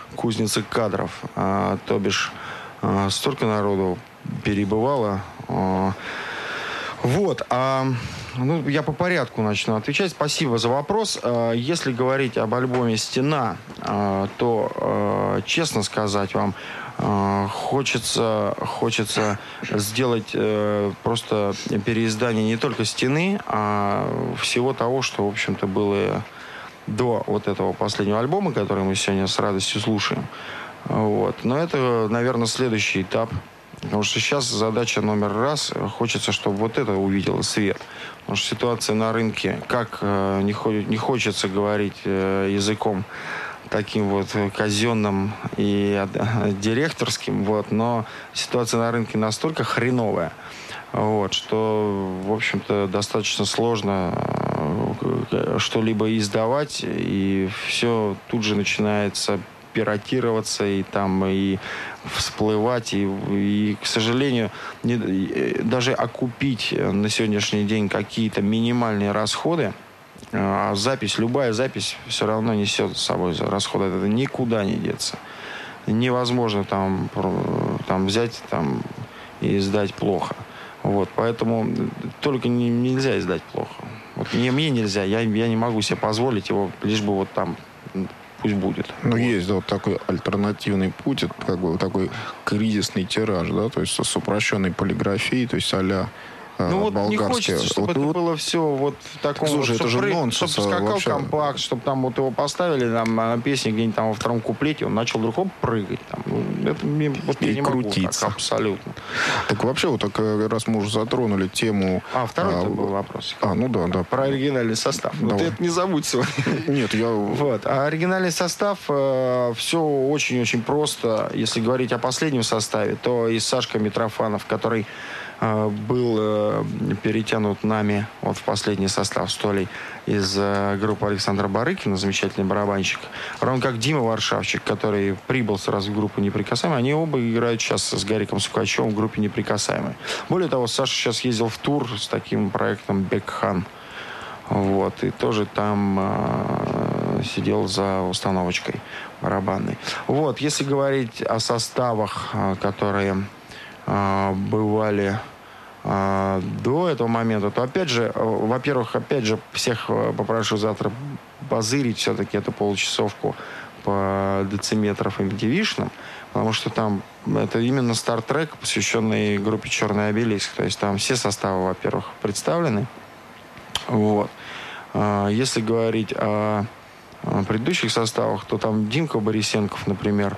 кузница кадров. То бишь, столько народу перебывало. Вот. Ну, я по порядку начну отвечать. Спасибо за вопрос. Если говорить об альбоме «Стена», то, честно сказать вам, хочется сделать просто переиздание не только «Стены», а всего того, что, в общем-то, было до вот этого последнего альбома, который мы сегодня с радостью слушаем. Вот. Но это, наверное, следующий этап. Потому что сейчас задача номер раз. Хочется, чтобы вот это увидело свет. Потому что ситуация на рынке, как не хочется говорить языком таким вот казенным и директорским, вот, но ситуация на рынке настолько хреновая, вот, что, в общем-то, достаточно сложно что-либо издавать, и все тут же начинается пиратироваться и там и всплывать, и к сожалению, даже окупить на сегодняшний день какие-то минимальные расходы, запись, любая запись все равно несет с собой расходы, это никуда не деться. Невозможно там взять там, и издать плохо. Вот, поэтому только нельзя издать плохо. Вот, мне нельзя, я не могу себе позволить его, лишь бы вот там пусть будет. Ну, вот. Есть, да, вот такой альтернативный путь, это как бы такой кризисный тираж, да, то есть с упрощенной полиграфией, то есть а-ля ну вот не болгарские. хочется, чтобы это было все вот в таком... Слушай, вот, это же нонсенс. Чтобы скакал вообще. компакт, чтобы там вот его поставили там, на песне где-нибудь там во втором куплете, он начал вдруг прыгать. Там. Ну, это вот я не крутиться. Могу так, абсолютно. Так вообще, вот так, раз мы уже затронули тему... Второй был вопрос. Ну да. Про оригинальный состав. Ну, ты это не забудь сегодня. Нет, я... Вот. А оригинальный состав, все очень-очень просто. Если говорить о последнем составе, то и Сашка Митрофанов, который был перетянут нами вот в последний состав с Толей из группы Александра Барыкина, замечательный барабанщик. Равно как Дима Варшавчик, который прибыл сразу в группу «Неприкасаемые». Они оба играют сейчас с Гариком Сукачевым в группе «Неприкасаемые». Более того, Саша сейчас ездил в тур с таким проектом «Бекхан». Вот, и тоже там сидел за установочкой барабанной. Вот, если говорить о составах, которые бывали до этого момента, то опять же, во-первых, всех попрошу завтра позырить все-таки эту получасовку по дециметров и дивишнам, потому что там это именно старт-трек, посвященный группе «Черный обелиск». То есть там все составы, во-первых, представлены. Вот. Если говорить о предыдущих составах, то там Димка Борисенков, например,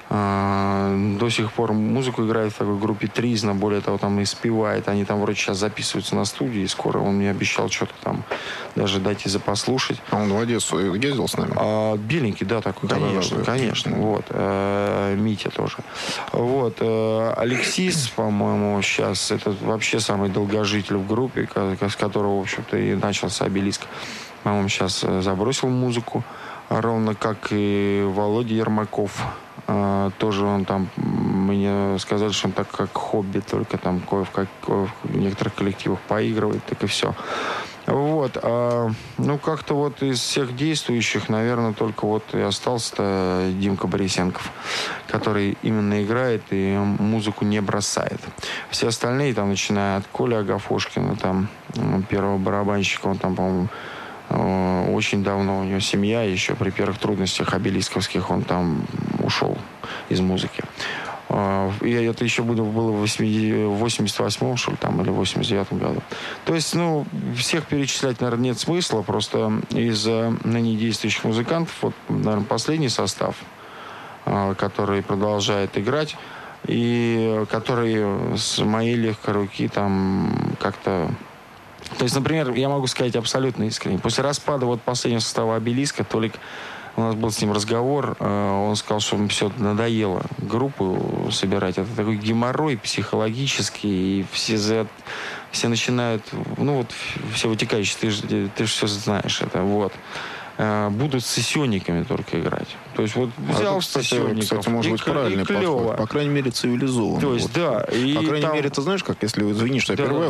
до сих пор музыку играет в такой группе Тризна, более того, там и спевает. Они там вроде сейчас записываются на студии, и скоро он мне обещал что-то там даже дать и запослушать. А он в Одессу ездил с нами? Беленький, да, такой, конечно. Вот. Митя тоже. Вот. Алексис, по-моему, сейчас это вообще самый долгожитель в группе, с которого, в общем-то, и начался обелиск. По-моему, сейчас забросил музыку, ровно как и Володя Ермаков. Тоже он там, мне сказали, что он так как хобби, только там в некоторых коллективах поигрывает, так и все. Вот. Ну, как-то вот из всех действующих, наверное, только вот и остался Димка Борисенков, который именно играет и музыку не бросает. Все остальные, там, начиная от Коли Агафошкина, там, первого барабанщика, он там, по-моему, очень давно, у него семья, еще при первых трудностях обелисковских он там ушел из музыки. И это еще было в 88-м, что ли, там, или 89-м году. То есть, ну, всех перечислять, наверное, нет смысла. Просто из ныне действующих музыкантов, вот, наверное, последний состав, который продолжает играть, и который с моей легкой руки там как-то... То есть, например, я могу сказать абсолютно искренне. После распада вот последнего состава обелиска, Толик, у нас был с ним разговор, он сказал, что ему все надоело группу собирать. Это такой геморрой психологический, и все начинают, ну вот, все вытекающие, ты же все знаешь это, вот. Будут с сессионниками только играть. То есть вот взял сессионников. Кстати, может быть, правильный подход. По крайней мере, цивилизованно. То есть, вот. Да. И по крайней мере, ты знаешь, как, если, извини, что я перебиваю,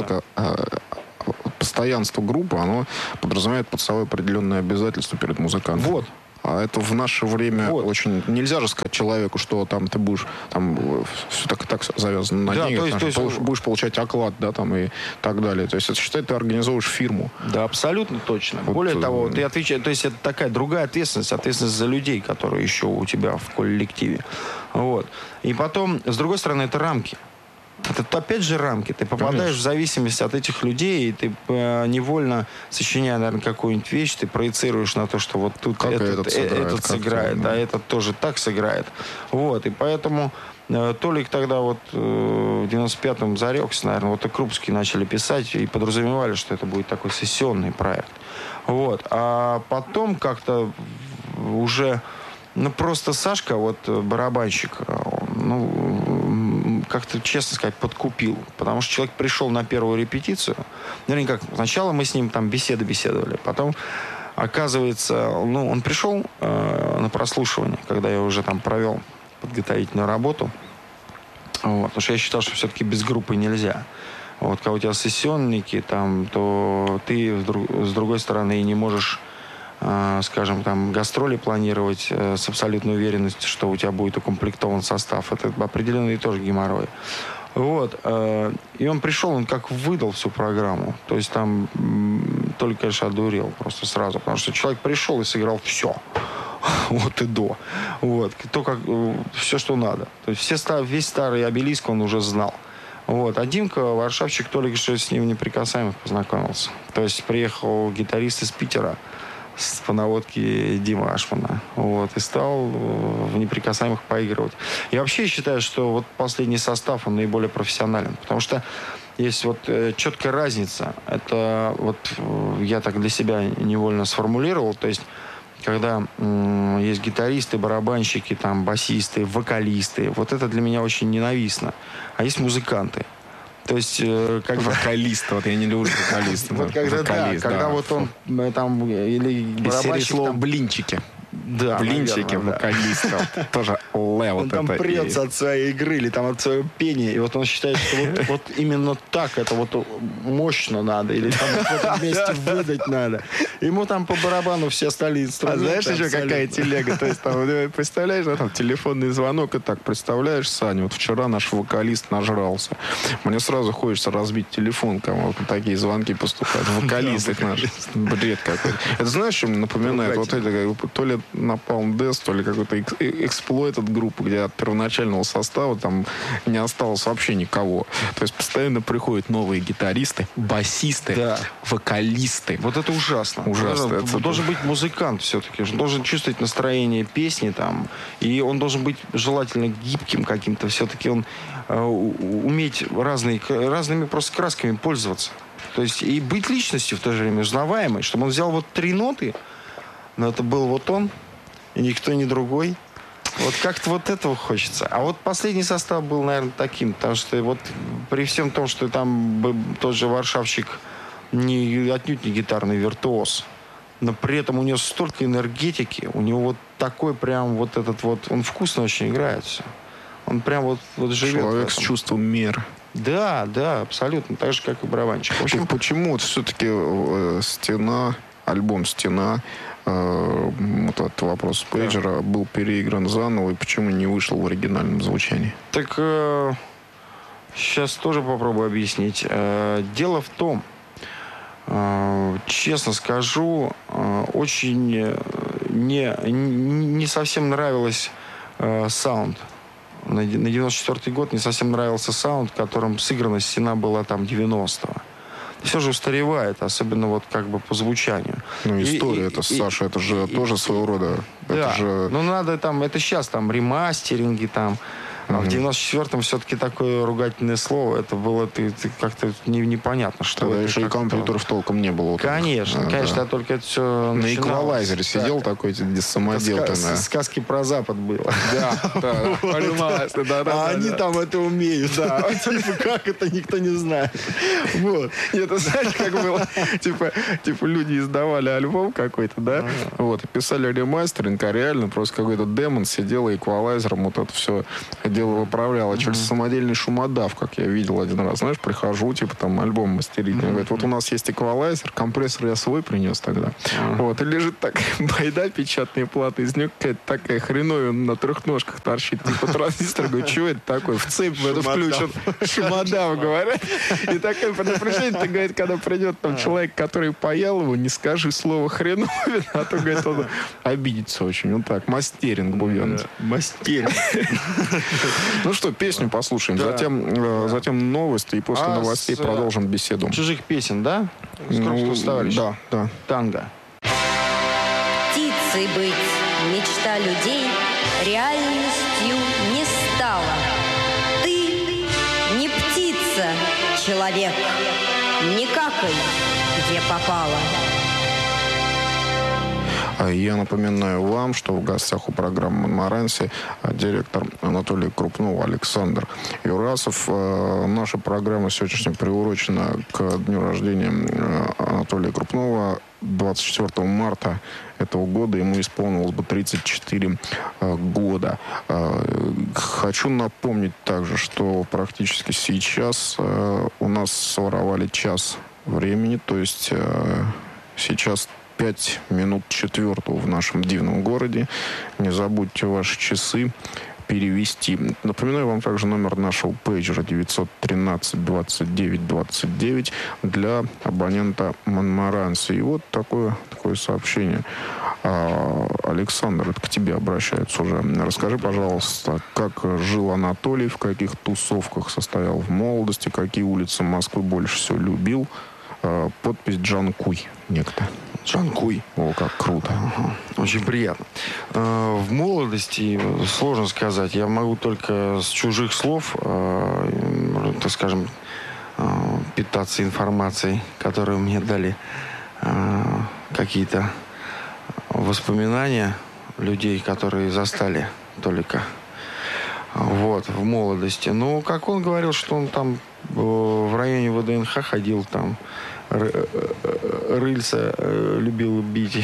постоянство группы, оно подразумевает под собой определенные обязательства перед музыкантом. Вот. А это в наше время очень... Нельзя же сказать человеку, что там ты будешь там все так завязано на деньгах, то есть будешь получать оклад, да, там и так далее. То есть это, считай, ты организовываешь фирму. Да, абсолютно точно. Вот, более того, ты отвечаешь, то есть это такая другая ответственность за людей, которые еще у тебя в коллективе. Вот. И потом, с другой стороны, это рамки. Это опять же рамки. Ты попадаешь в зависимость от этих людей, и ты невольно, сочиняя, наверное, какую-нибудь вещь, ты проецируешь на то, что вот тут этот сыграет, а этот тоже так сыграет. Вот. И поэтому Толик тогда вот в 95-м зарекся, наверное, вот и Крупские начали писать и подразумевали, что это будет такой сессионный проект. Вот. А потом как-то уже, просто Сашка, вот барабанщик, как-то, честно сказать, подкупил. Потому что человек пришел на первую репетицию. Вернее, как, сначала мы с ним там беседовали. Потом, оказывается, он пришел на прослушивание, когда я уже там провел подготовительную работу. Вот, потому что я считал, что все-таки без группы нельзя. Вот, когда у тебя сессионники, там, то ты, с другой стороны, и не можешь, скажем, там, гастроли планировать с абсолютной уверенностью, что у тебя будет укомплектован состав. Это определенный тоже геморрой. Вот. И он пришел, он как выдал всю программу. То есть там только, конечно, одурел просто сразу. Потому что человек пришел и сыграл все. Вот и до. Вот. Все, что надо. То есть весь старый обелиск он уже знал. Вот. А Димка, Варшавчик, Толик, что с ним в «Неприкасаемых» познакомился. То есть приехал гитарист из Питера по наводке Димы Ашмана. Вот, и стал в «Неприкасаемых» поигрывать. И вообще считаю, что вот последний состав, он наиболее профессионален. Потому что есть вот четкая разница. Это вот я так для себя невольно сформулировал. То есть когда есть гитаристы, барабанщики, там, басисты, вокалисты. Вот это для меня очень ненавистно. А есть музыканты. То есть, вокалист, вот я не люблю вокалиста. Вот когда вот он там или барабанщик слово блинчики. Да, блинчики вокалистов. Тоже левел. Он там прется от своей игры или там от своего пения. И вот он считает, что вот именно так это вот мощно надо. Или там в этом месте выдать надо. Ему там по барабану все остальные инструменты. А знаешь еще какая телега? То есть там, представляешь, там телефонный звонок и так, представляешь, Саня, вот вчера наш вокалист нажрался. Мне сразу хочется разбить телефон, кому вот такие звонки поступают. Вокалисты наши. Бред какой-то. Это знаешь, что мне напоминает? Вот это то ли Napalm Death, то ли какой-то эксплойт от группы, где от первоначального состава там не осталось вообще никого. То есть постоянно приходят новые гитаристы, басисты, вокалисты. Вот это ужасно. Ужасно. Должен быть музыкант все-таки. Он должен чувствовать настроение песни там. И он должен быть желательно гибким каким-то. Все-таки он уметь разными просто красками пользоваться. То есть и быть личностью в то же время узнаваемой. Чтобы он взял вот 3 ноты, но это был вот он, и никто не другой. Вот как-то вот этого хочется. А вот последний состав был, наверное, таким. Потому что вот при всем том, что там тот же Варшавчик отнюдь не гитарный виртуоз, но при этом у него столько энергетики, у него вот такой прям вот этот вот... Он вкусно очень играет все. Он прям вот живет. Человек с чувством меры. Да, абсолютно. Так же, как и барабанщик. В общем, почему вот все-таки альбом «Стена», вот этот вопрос Пейджера, был переигран заново, и почему не вышел в оригинальном звучании? Так сейчас тоже попробую объяснить. Дело в том, честно скажу, очень не совсем нравилось саунд. На 94-й год не совсем нравился саунд, которым сыграна «Стена» была там 90-го. Все же устаревает, особенно вот как бы по звучанию. Ну, история Саша, это же тоже своего рода. Да, это же... ну надо там, это сейчас там ремастеринги там. А в 94-м все-таки такое ругательное слово, это было как-то непонятно, что тогда это. еще и компьютеров толком не было. Конечно, конечно, я только это все на эквалайзере сидел такой самоделкой. Сказки про Запад было. Да, понимаешь. А они там это умеют. Да, типа как это, никто не знает. Вот. Это знаешь, как было? Типа люди издавали альбом какой-то, да? Вот, и писали ремастеринг, а реально просто какой-то демон сидел и эквалайзером вот это все дело выправляла. Чуть самодельный шумодав, как я видел один раз. Знаешь, прихожу, типа, там, альбом мастерить. Мне говорят, вот у нас есть эквалайзер, компрессор я свой принес тогда. Вот, и лежит так, байда, печатные платы, из нее какая-то такая хреновина на трехножках торчит. Типа транзистор, говорю, что это такое? В цепь в это включен. Шумодав, говорят. И такое предупреждение, ты, говорит, когда придет там человек, который паял его, не скажи слово хреновина, а то, говорит, он обидится очень. Вот так, мастеринг будет. Мастеринг. Ну что, песню послушаем, затем новости, и после новостей продолжим беседу. Чужих песен, да? Скромского товарища. Да. Танго. Птицей быть мечта людей реальностью не стала. Ты не птица, человек, не какай, где попало. Я напоминаю вам, что в гостях у программы «Монмаранси» директор Анатолия Крупнова Александр Юрасов. Наша программа сегодняшняя приурочена к дню рождения Анатолия Крупнова. 24 марта этого года ему исполнилось бы 34 года. Хочу напомнить также, что практически сейчас у нас своровали час времени, то есть сейчас 5 минут 4 в нашем дивном городе. Не забудьте ваши часы перевести. Напоминаю вам также номер нашего пейджера 913 29 29 для абонента Монмаранси. И вот такое сообщение. Александр, это к тебе обращаются уже. Расскажи, пожалуйста, как жил Анатолий, в каких тусовках состоял в молодости, какие улицы Москвы больше всего любил. Подпись Джанкуй некто. Джанкуй. О, как круто. Очень приятно. В молодости, сложно сказать, я могу только с чужих слов, так скажем, питаться информацией, которую мне дали какие-то воспоминания людей, которые застали Толика. Вот, в молодости. Ну, как он говорил, что он там в районе ВДНХ ходил, там рыльца любил бить.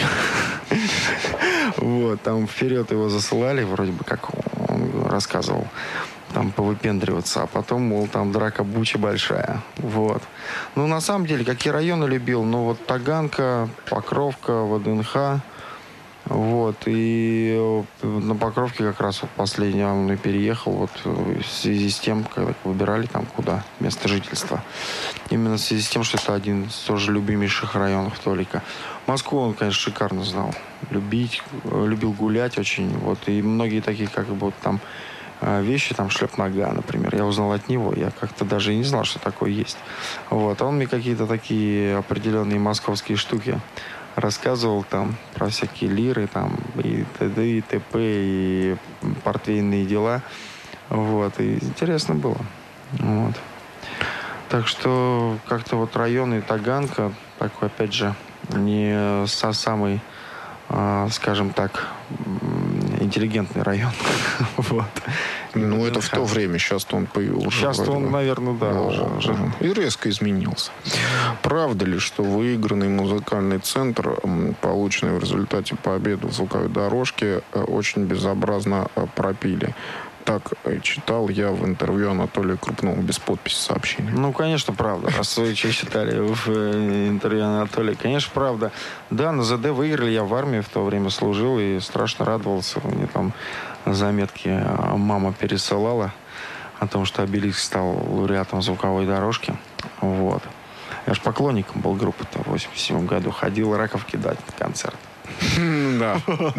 Вот, там вперед его засылали, вроде бы, как он рассказывал, там повыпендриваться, а потом, мол, там драка буча большая. Вот. Ну, на самом деле, какие районы любил? Ну, вот Таганка, Покровка, ВДНХ. Вот, и на Покровке как раз вот последний он и переехал, вот в связи с тем, когда выбирали там куда, место жительства. Именно в связи с тем, что это один из тоже любимейших районов Толика. Москву он, конечно, шикарно знал. Любил гулять очень, вот, и многие такие, как бы, вот там вещи, там, шлеп-нога, например, я узнал от него, я как-то даже и не знал, что такое есть. Вот, а он мне какие-то такие определенные московские штуки рассказывал там про всякие лиры, там, и т.д., и т.п., и портвейные дела. Вот, и интересно было. Вот. Так что как-то вот районы Таганка, такой, опять же, не самый, скажем так, интеллигентный район. Вот. Ну, это в то время. Сейчас-то он появился. Сейчас-то он, наверное, да, уже. И резко изменился. Правда ли, что выигранный музыкальный центр, полученный в результате победы в звуковой дорожке, очень безобразно пропили? Так читал я в интервью Анатолия Крупнова, без подписи сообщения. Ну, конечно, правда. Раз вы читали в интервью Анатолия, конечно, правда. Да, на ЗД выиграли, я в армии в то время служил и страшно радовался. Мне там заметки мама пересылала о том, что Обеликс стал лауреатом звуковой дорожки. Вот. Я же поклонником был группы-то в 87 году. Ходил Раковки дать концерт. Да.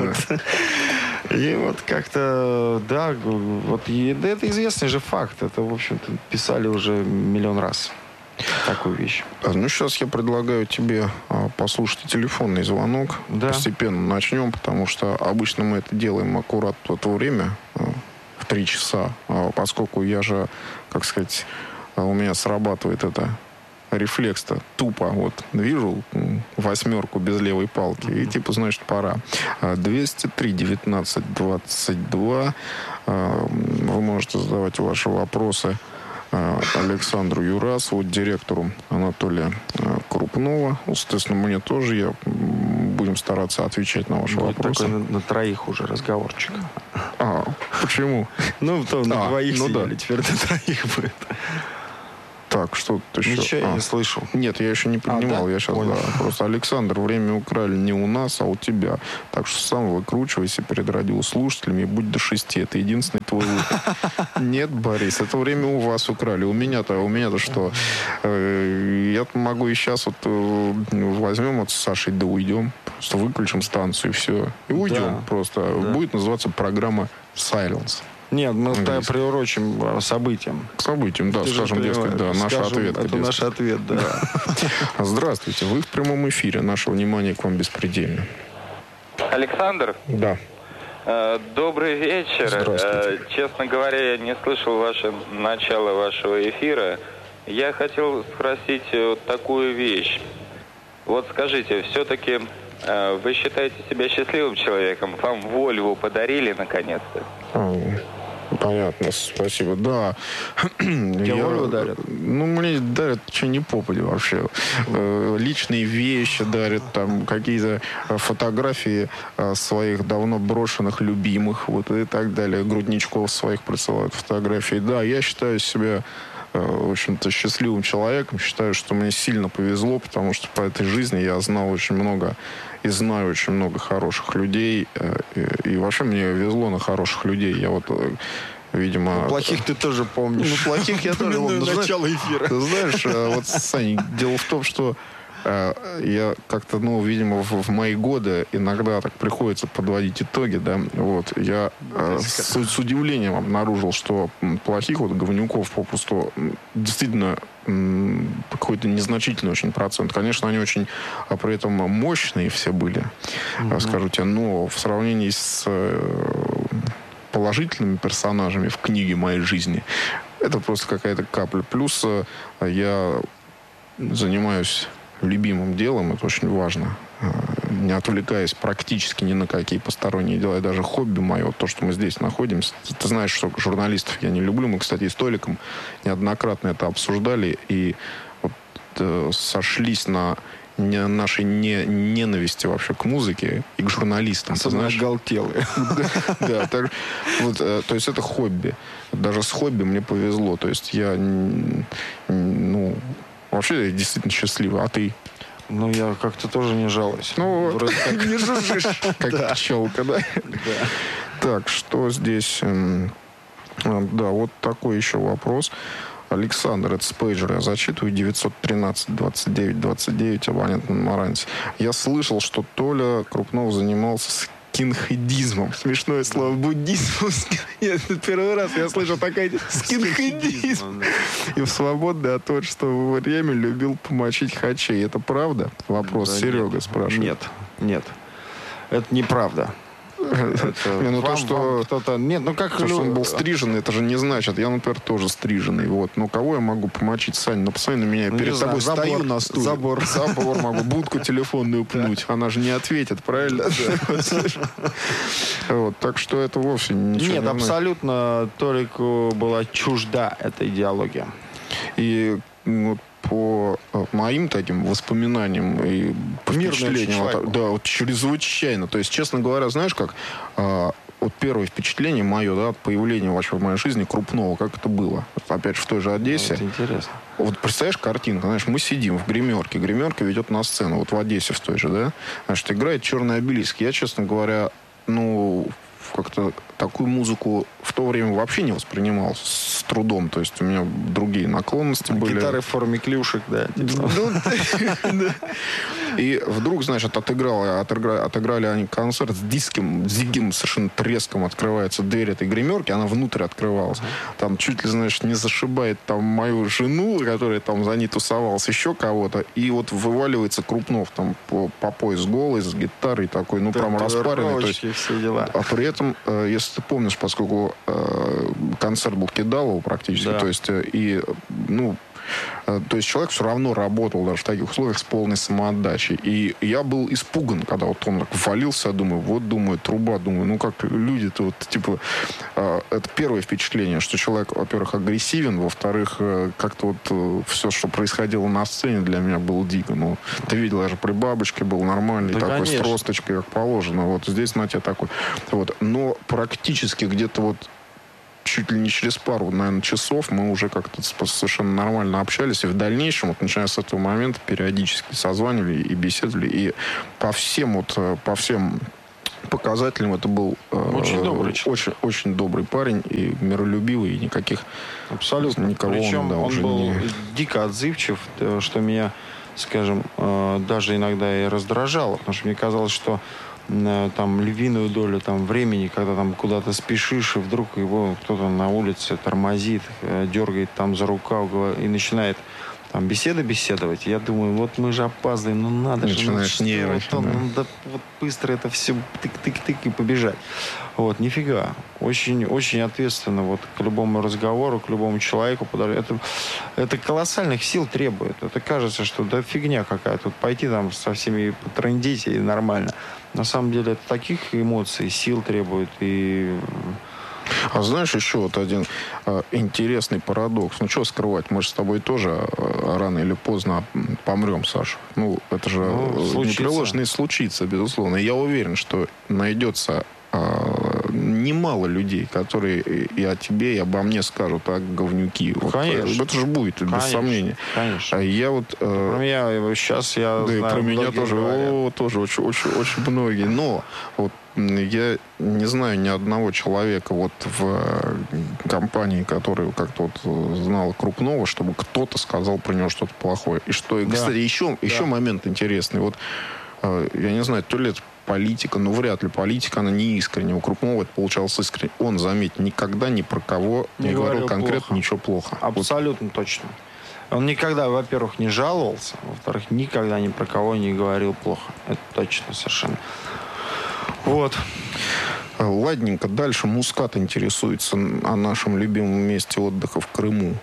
И вот как-то, да, вот это известный же факт. Это, в общем-то, писали уже миллион раз такую вещь. Ну, сейчас я предлагаю тебе послушать телефонный звонок. Да. Постепенно начнем, потому что обычно мы это делаем аккурат в то время, в 3 часа. Поскольку я же, как сказать, у меня срабатывает это рефлекс-то тупо. Вот вижу 8 без левой палки. И типа, значит, пора. 203 19 22. Вы можете задавать ваши вопросы Александру Юрасову, директору Анатолия Крупнова. Соответственно, мне тоже. Будем стараться отвечать на ваши вопросы. Такой на троих уже разговорчик. Почему? Ну, то на двоих ну сидели, да. теперь на троих будет. Так, что тут еще? Ничего я не слышал. Нет, я еще не понимал. да? Я сейчас, Понял. да. Просто, Александр, время украли не у нас, а у тебя. Так что сам выкручивайся перед радиослушателями и будь до 6. Это единственный твой выход. Нет, Борис, это время у вас украли. У меня-то что? Я могу и сейчас вот возьмем вот с Сашей, да уйдем. Просто выключим станцию и все. И уйдем Да. просто. Да. Будет называться программа «Silence». Нет, мы Английский. это приурочим событиям. К событиям, да, Ты же скажем, дескать, да, понимаешь, наш скажем, ответ. Это наш ответ, да. Здравствуйте, вы в прямом эфире. Наше внимание к вам беспредельно. Александр, Да. добрый вечер. Здравствуйте. Честно говоря, я не слышал начало вашего эфира. Я хотел спросить вот такую вещь. Вот скажите, все-таки вы считаете себя счастливым человеком? Вам Вольву подарили наконец-то? Понятно, спасибо. Да. Вольву дарят? Ну, мне дарят что ни попади вообще. Личные вещи дарят, там какие-то фотографии своих давно брошенных любимых, вот и так далее. Грудничков своих присылают фотографии. Да, я считаю себя в общем-то, счастливым человеком. Считаю, что мне сильно повезло, потому что по этой жизни я знал очень много и знаю очень много хороших людей. И вообще мне везло на хороших людей. Я вот, видимо... Плохих ты тоже помнишь. Ну, плохих я тоже помню. Начало эфира. Ты знаешь, вот, Сань, дело в том, что я как-то, видимо, в мои годы иногда так приходится подводить итоги, да, вот, я с удивлением обнаружил, что плохих вот говнюков попросту действительно какой-то незначительный очень процент. Конечно, они очень при этом мощные все были, скажу тебе, но в сравнении с положительными персонажами в книге моей жизни это просто какая-то капля. Плюс я занимаюсь любимым делом, это очень важно, не отвлекаясь практически ни на какие посторонние дела. И даже хобби мое, вот то, что мы здесь находимся. Ты знаешь, что журналистов я не люблю. Мы, кстати, с Толиком неоднократно это обсуждали и вот, сошлись на нашей ненависти вообще к музыке и к журналистам. Особенно оголтелые. Да, то есть это хобби. Даже с хобби мне повезло. То есть я, вообще я действительно счастливый. А ты? Ну, я как-то тоже не жалуюсь. Ну, вроде как не жужжишь, как пчелка, да? Так, что здесь? Да, вот такой еще вопрос. Александр, это с пейджера. Я зачитываю 913-29-29, абонент на Маранте. Я слышал, что Толя Крупнов занимался скинхедизмом. Смешное слово. Буддизм. Нет, это первый раз я слышу такая скинхедизм. И в свободное от творчества время любил помочить хачей. Это правда? Вопрос Да Серега спрашивает. Нет. Это неправда. То, что кто-то... Нет, как... То, что он был стриженный, это же не значит. Я, например, тоже стриженный. Вот. Ну, кого я могу помочить, Сань? Ну, посмотри на меня. Перед тобой стою на стуле. Забор могу. Будку телефонную пнуть. Она же не ответит, правильно? Вот. Так что это вовсе ничего не... Нет, абсолютно Толику была чужда эта идеология. И вот по моим таким воспоминаниям и по впечатлениям, да, вот чрезвычайно. То есть, честно говоря, знаешь как, вот первое впечатление мое, да, от появления вообще в моей жизни Крупного, как это было. Опять же, в той же Одессе. Это интересно. Вот представляешь картинку, знаешь, мы сидим в гримерке, гримерка ведет на сцену, вот в Одессе в той же, да, значит, играет «Черный обелиск». Я, честно говоря, как-то такую музыку в то время вообще не воспринимал с трудом. То есть у меня другие наклонности были. Гитары в форме клюшек, да. И вдруг, значит, отыграли они концерт с диким совершенно треском. Открывается дверь этой гримерки, она внутрь открывалась. Там чуть ли, знаешь, не зашибает там мою жену, которая там за ней тусовалась, еще кого-то. И вот вываливается Крупнов там по пояс голый, с гитарой такой, прям распаренный. То есть, все дела. А при этом, если ты помнишь, поскольку концерт был Кидалово практически, да. То есть, то есть человек все равно работал даже в таких условиях с полной самоотдачей. И я был испуган, когда вот он так ввалился, я думаю, труба, как люди-то вот, типа, это первое впечатление, что человек, во-первых, агрессивен, во-вторых, как-то вот все, что происходило на сцене, для меня было дико. Ты видел, даже при бабочке был нормальный, да, такой, конечно, с тросточкой, как положено. Вот здесь на тебе такой. Вот. Но практически где-то вот чуть ли не через пару, наверное, часов мы уже как-то совершенно нормально общались. И в дальнейшем, вот, начиная с этого момента, периодически созванивали и беседовали. И по всем показателям это был очень добрый парень и миролюбивый, и никаких абсолютно никого причем он уже был не... дико отзывчив, что меня, скажем, даже иногда и раздражало, потому что мне казалось, что там львиную долю там времени, когда там куда-то спешишь, и вдруг его кто-то на улице тормозит, дергает там за рукав и начинает там беседовать. Я думаю, вот мы же опаздываем, ну надо же, вот быстро это все тык-тык-тык и побежать. Вот, нифига. Очень, очень ответственно вот к любому разговору, к любому человеку. Это колоссальных сил требует. Это кажется, что да фигня какая-то. Тут пойти там со всеми потрындеть и нормально. На самом деле это таких эмоций, сил требует и... А знаешь, еще вот один интересный парадокс. Ну, что скрывать? Мы же с тобой тоже рано или поздно помрем, Саша. Ну, это же непреложно случится, безусловно. И я уверен, что найдется немало людей, которые и о тебе, и обо мне скажут, говнюки. Конечно. Вот, это же будет, без сомнения. Конечно. А я вот... Про меня сейчас я да, знаю, и про меня тоже, тоже очень многие. Но вот я не знаю ни одного человека вот в компании, который как-то вот знал Крупнова, чтобы кто-то сказал про него что-то плохое. И что, да. Кстати, еще момент интересный. Вот я не знаю, то ли это политика, но вряд ли политика, она не искренняя. У Крупнова это получалось искренне. Он, заметь, никогда ни про кого не говорил конкретно плохо. Ничего плохо. Абсолютно вот. Точно. Он никогда, во-первых, не жаловался, во-вторых, никогда ни про кого не говорил плохо. Это точно совершенно. Вот. Ладненько. Дальше Мускат интересуется о нашем любимом месте отдыха в Крыму.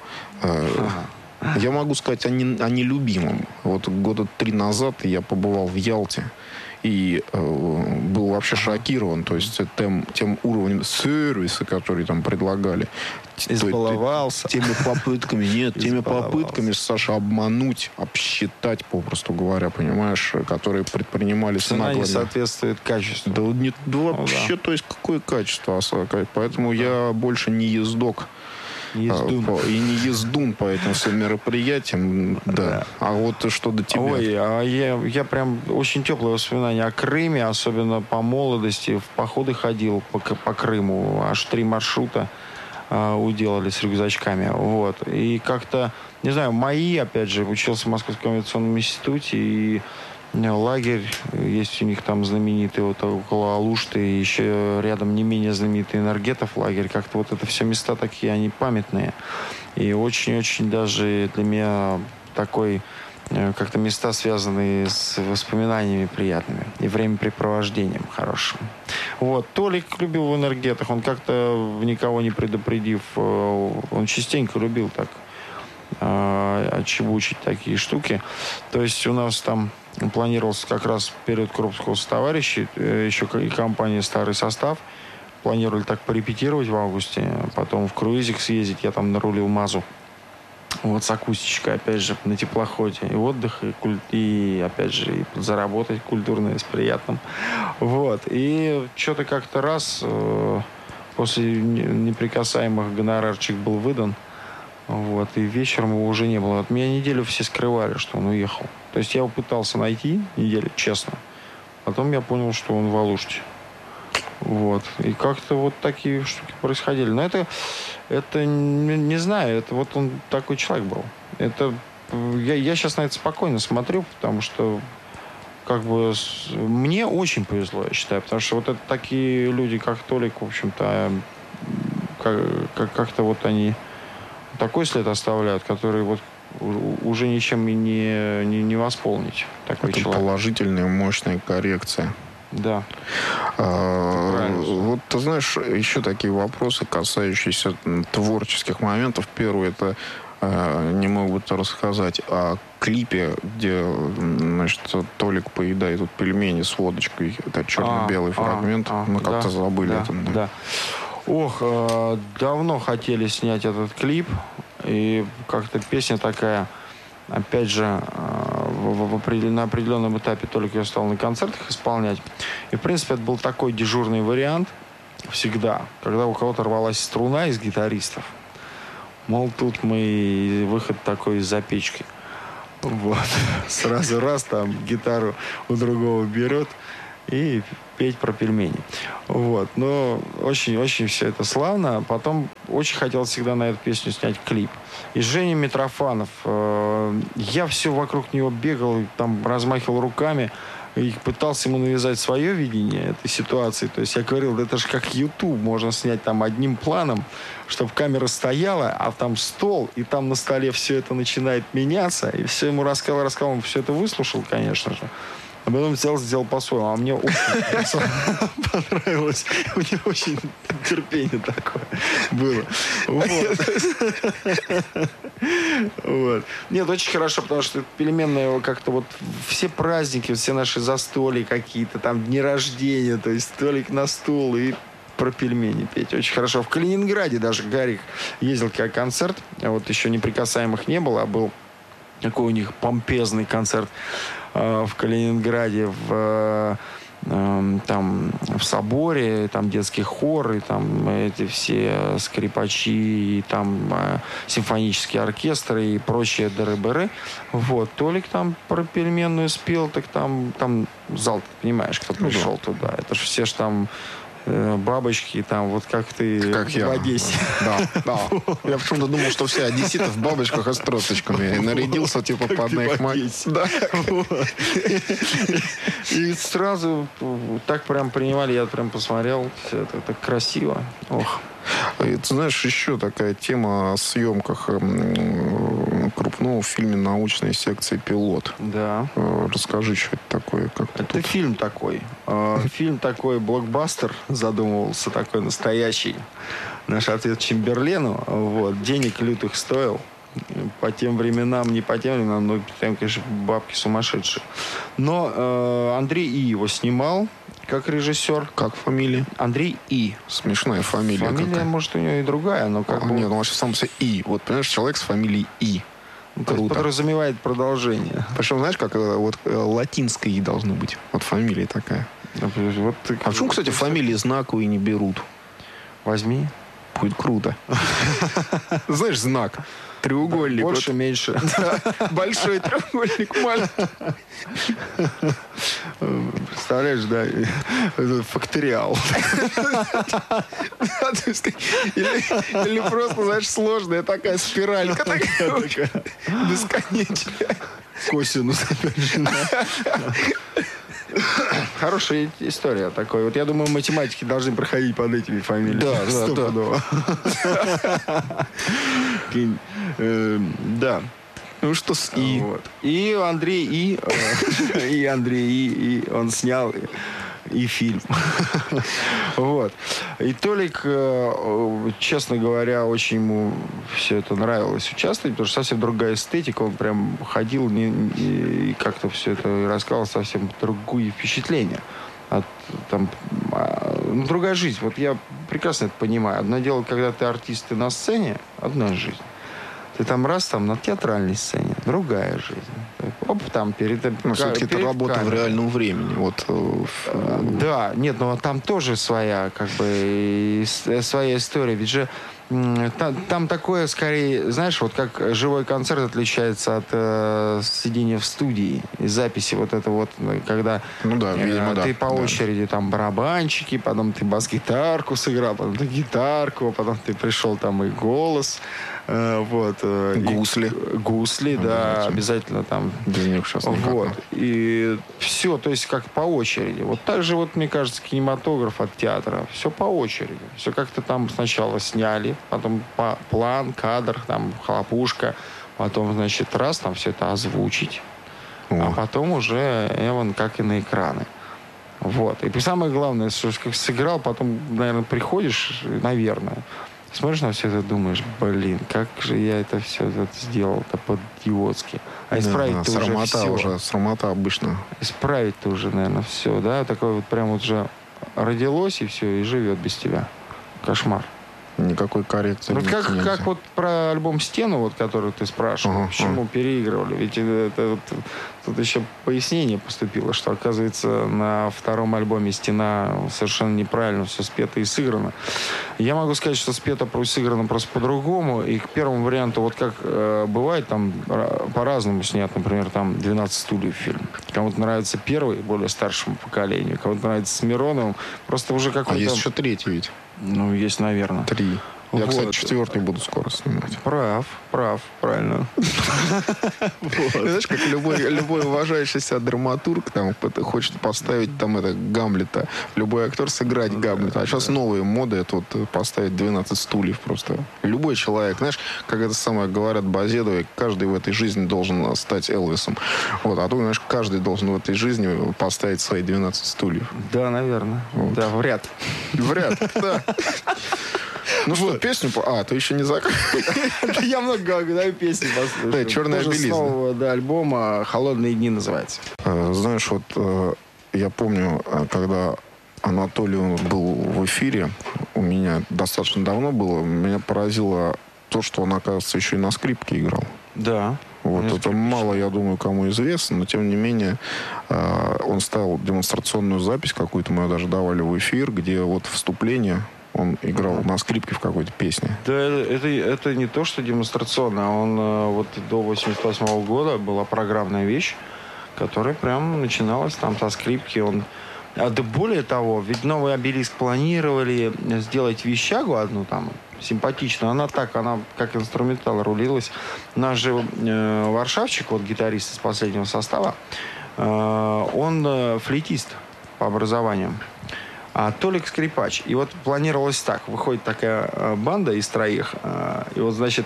Я могу сказать о нелюбимом. Вот года 3 назад я побывал в Ялте и был вообще шокирован, то есть тем уровнем сервиса, который там предлагали. Избаловался. Теми попытками, Саша, обмануть, обсчитать, попросту говоря, понимаешь, которые предпринимались цена не соответствует качеству. Да вообще, то есть какое качество? Поэтому я больше не ездок. И не ездун по этим всем мероприятиям, да. А вот что до тебя? Ой, я прям очень теплые воспоминания о Крыме, особенно по молодости. В походы ходил по Крыму, аж 3 маршрута уделали с рюкзачками. Вот. И как-то, не знаю, опять же, учился в Московском авиационном институте, и лагерь есть у них там знаменитый вот около Алушты, и еще рядом не менее знаменитый Энергетов лагерь. Как-то вот это все места такие, они памятные. И очень-очень даже для меня такой как-то места, связанные с воспоминаниями приятными и времяпрепровождением хорошим. Вот. Толик любил в Энергетах. Он как-то, никого не предупредив, он частенько любил так отчебучить такие штуки. То есть у нас там планировался как раз период Крупского с товарищей, еще и компания «Старый состав». Планировали так порепетировать в августе, потом в круизик съездить. Я там нарулил МАЗу. Вот с акустичкой, опять же, на теплоходе. И отдых, и опять же, и заработать культурно и с приятным. Вот. И что-то как-то раз после неприкасаемых гонорарчик был выдан. Вот, и вечером его уже не было. От меня неделю все скрывали, что он уехал. То есть я его пытался найти неделю, честно. Потом я понял, что он в Алуште. Вот. И как-то вот такие штуки происходили. Но это не знаю, это вот он такой человек был. Это я сейчас на это спокойно смотрю, потому что как бы мне очень повезло, я считаю. Потому что вот это такие люди, как Толик, в общем-то, как-то вот они такой след оставляют, который вот уже ничем и не восполнить. Такой это человек. Положительная, мощная коррекция. Да. Вот ты знаешь, еще такие вопросы, касающиеся творческих моментов. Первый, это не мог бы ты рассказать о клипе, где, значит, Толик поедает тут пельмени с водочкой. Это черно-белый фрагмент. Мы как-то забыли это. Да. Ох, давно хотели снять этот клип, и как-то песня такая, опять же, на определенном этапе только я стал на концертах исполнять. И, в принципе, это был такой дежурный вариант. всегда, когда у кого-то рвалась струна из гитаристов, мол, тут мы выход такой за печкой. Вот. Сразу раз там гитару у другого берет и петь про пельмени. Вот. Но очень-очень все это славно. Потом очень хотел всегда на эту песню снять клип. И Женя Митрофанов. Я все вокруг него бегал, там размахивал руками и пытался ему навязать свое видение этой ситуации. То есть я говорил, да это же как YouTube, можно снять там одним планом, чтобы камера стояла, а там стол, и там на столе все это начинает меняться. И все ему рассказал, он все это выслушал, конечно же. А потом сделал по-своему. А мне очень понравилось. У него очень терпение такое было. Вот. Нет, очень хорошо, потому что пельменная как-то вот все праздники, все наши застолья какие-то, там дни рождения, то есть столик на стул и про пельмени петь. Очень хорошо. В Калининграде даже Гарик ездил как концерт. Вот еще «Неприкасаемых» не было, а был такой у них помпезный концерт в Калининграде, там в соборе, там детский хор, и там эти все скрипачи, и там симфонический оркестр и прочие дыры-быры. Вот. Толик там про пельменную спел, так там зал, ты понимаешь, кто пришел туда. Это же все ж там бабочки, там, вот как ты как в Одессе. Да. Я почему-то думал, что все одесситы в бабочках и с тросточками. И нарядился, типа, под Найхмак. Да. И сразу так прям принимали, я прям посмотрел. Все это так красиво. Ох. И, ты знаешь, еще такая тема о съемках крупного в фильме «Научной секции «Пилот». Да. Расскажи, что это такое. Это фильм такой. Фильм такой, блокбастер задумывался, такой настоящий. Наш ответ Чемберлену. Вот. Денег лютых стоил. По тем временам, не по тем временам, но там, конечно, бабки сумасшедшие. Но Андрей И. его снимал как режиссер. Как фамилия? Андрей И. Смешная фамилия. Фамилия, какая. Может, у него и другая, но как бы... Нет, он вообще сам себе И. Вот, понимаешь, человек с фамилией И. Круто. Подразумевает продолжение. Причем, знаешь, как вот латинское И должно быть. Вот фамилия такая. Вот ты... А почему, кстати, фамилии знаковые не берут? Возьми. Будет круто. Знаешь, знак. Треугольник. Больше, меньше. Большой треугольник, маленький. Представляешь, да? Факториал. Или просто, знаешь, сложная такая спиралька. Бесконечная. Косинус. Хорошая история такой. Вот я думаю, математики должны проходить под этими фамилиями. Да. Да. Ну что с И? И Андрей И, он снял и фильм. Вот. И Толик, честно говоря, очень ему все это нравилось участвовать, потому что совсем другая эстетика. Он прям ходил и как-то все это рассказывал, совсем другие впечатления. Другая жизнь. Вот я прекрасно это понимаю. Одно дело, когда ты артист и на сцене, одна жизнь. Ты там на театральной сцене, другая жизнь. Оп, там перед... все-таки это работа в реальном времени. Вот. Да, нет, но там тоже своя, своя история. Ведь же там такое, скорее, знаешь, вот как живой концерт отличается от сидения в студии и записи вот это вот, когда ты по очереди там барабанчики, потом ты бас-гитарку сыграл, потом ты гитарку, потом ты пришел там и голос, Гусли, да, обязательно там. Без них сейчас никак. Вот. И все, то есть как по очереди. Вот так же, мне кажется, кинематограф от театра. Все по очереди. Все как-то там сначала сняли, потом план, кадр, там хлопушка, потом, значит, там все это озвучить. А потом уже, как и на экраны. Вот. И самое главное, что как сыграл, потом, наверное, приходишь, смотришь на все это, думаешь, как же я это все сделал-то по-идиотски. А исправить-то уже все. Срамота обычно. Исправить-то уже, наверное, все, да? Такое вот прям вот уже родилось, и все, и живет без тебя. Кошмар. Никакой коррекции Вот нельзя. как вот про альбом «Стену», вот, который ты спрашивал, почему переигрывали. Ведь тут еще пояснение поступило, что, оказывается, на втором альбоме «Стена» совершенно неправильно все спето и сыграно. Я могу сказать, что спето и сыграно просто по-другому. И к первому варианту, вот как бывает, там по-разному снят, например, там «12 стульев» фильм. Кому-то нравится первый, более старшему поколению, кому-то нравится с Мироновым. Просто уже какой-то... А есть еще третий ведь? Ну, есть, наверное. 3. Я, кстати, 4 буду скоро снимать. Прав, правильно. Знаешь, как любой уважающий себя драматург там хочет поставить там Гамлета. Любой актер сыграть Гамлета. А сейчас новые моды, это вот поставить 12 стульев просто. Любой человек, знаешь, как это самое говорят Базедовой, каждый в этой жизни должен стать Элвисом. Вот, а тут, знаешь, каждый должен в этой жизни поставить свои 12 стульев. Да, наверное. Вот. Да, в ряд, да. Ну что, песню... ты еще не закрыл? Я много говорю, песни послушаю. Да, «Черная белизна». С нового альбома «Холодные дни» называется. Знаешь, вот я помню, когда Анатолий был в эфире, у меня достаточно давно было, меня поразило то, что он, оказывается, еще и на скрипке играл. Да. Вот это мало, я думаю, кому известно, но тем не менее он ставил демонстрационную запись какую-то, мы ее даже давали в эфир, где вот вступление... Он играл на скрипке в какой-то песне. Да, это не то, что демонстрационно. Он вот до 88 года была программная вещь, которая прям начиналась там со скрипки. Да более того, ведь «Новый обелиск» планировали сделать вещагу одну там, симпатичную. Она как инструментал рулилась. Наш же Варшавчик, вот гитарист из последнего состава, он флейтист по образованию. А Толик скрипач. И вот планировалось так. Выходит такая банда из троих. И вот, значит,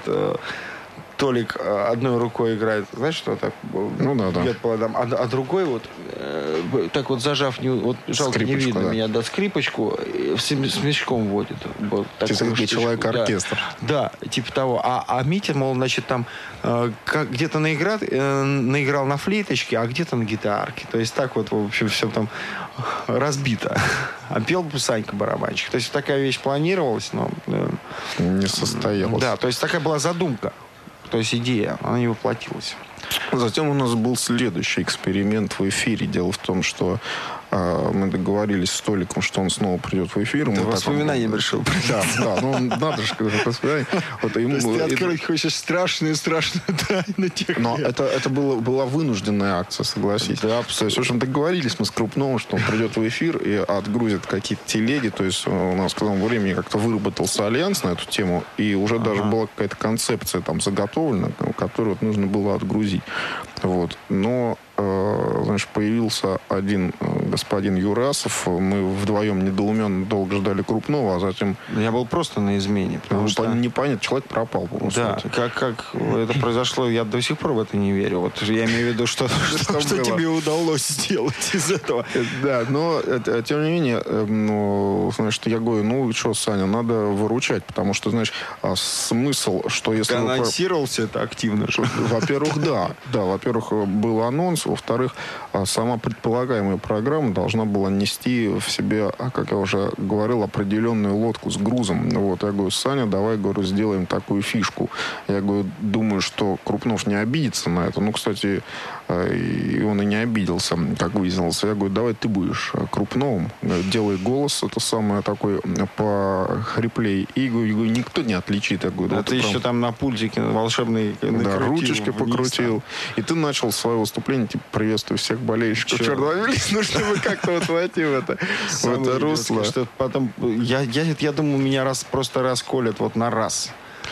Толик одной рукой играет, знаешь, что так? Ну да. А другой вот так вот зажав, вот жалко, скрипочку, не видно меня, скрипочку с мешком водит. Вот, человек-оркестр. Да, типа того. А Митя, мол, значит, там где-то наиграл на флейточке, а где-то на гитарке. То есть так вот, в общем, все там разбито. А пел Санька барабанщик. То есть такая вещь планировалась, но... не состоялась. Да, то есть такая была задумка. То есть идея, она не воплотилась. Затем у нас был следующий эксперимент в эфире. Дело в том, что мы договорились с Толиком, что он снова придет в эфир. Ты воспоминанием решил прийти. Да, ну надо же воспоминания. То есть ты открыть хочешь страшную тайну тех. Но это была вынужденная акция, согласись. Да, то есть, в общем, договорились мы с Крупновым, что он придет в эфир и отгрузит какие-то телеги. То есть у нас к тому времени как-то выработался альянс на эту тему, и уже даже была какая-то концепция там заготовлена, которую нужно было отгрузить. Вот. Но значит, появился один господин Юрасов. Мы вдвоем недоуменно долго ждали Крупного, а затем... Я был просто на измене, потому что... Непонятно, человек пропал. Да, как это произошло, я до сих пор в это не верю. Вот я имею в виду, что тебе удалось сделать из этого. Да, но тем не менее, значит, я говорю, что, Саня, надо выручать, потому что, значит, смысл, что если... Ты анонсировался это активно? Во-первых, да. Во-первых, был анонс. Во-вторых, сама предполагаемая программа должна была нести в себе, как я уже говорил, определенную лодку с грузом. Вот, я говорю, Саня, давай, говорю, сделаем такую фишку. Я говорю, думаю, что Крупнов не обидится на это. Ну, кстати, и он и не обиделся, как выяснилось. Я говорю, давай ты будешь Крупновым, делай голос, это самое такой похриплей. И говорю, никто не отличит. Я говорю, ты еще там на пультике волшебный ручечки покрутил. И ты начал свое выступление, типа, приветствую всех болельщиков. Черт возьми, нужно бы как-то вот войти в это русло. Что потом, я думаю, меня просто расколят вот на раз.